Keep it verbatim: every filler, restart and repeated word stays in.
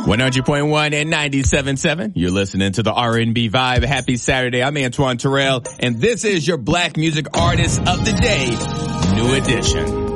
one hundred point one and ninety-seven point seven. You're listening to the R and B Vibe. Happy Saturday. I'm Antoine Terrell, and this is your Black Music Artist of the Day, New Edition.